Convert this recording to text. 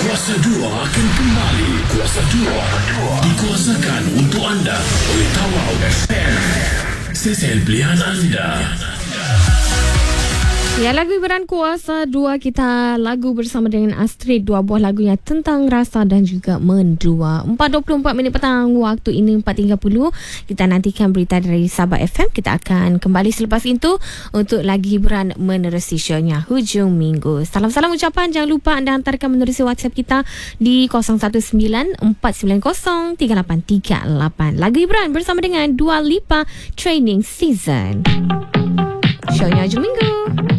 Kuasa 2 akan kembali. Kuasa 2 dikuasakan untuk anda oleh Tawau FM. Stesen pilihan anda. Ya, lagu hiburan Kuasa 2 kita lagu bersama dengan Astrid. Dua buah lagunya tentang rasa dan juga mendua. 4.24 minit petang waktu ini 4.30. Kita nantikan berita dari Sabah FM. Kita akan kembali selepas itu untuk lagi hiburan menerusi show-nya hujung minggu. Salam-salam ucapan. Jangan lupa anda hantarkan menerusi WhatsApp kita di 0194903838. Lagu hiburan bersama dengan Dua Lipa Training Season. Show-nya hujung minggu.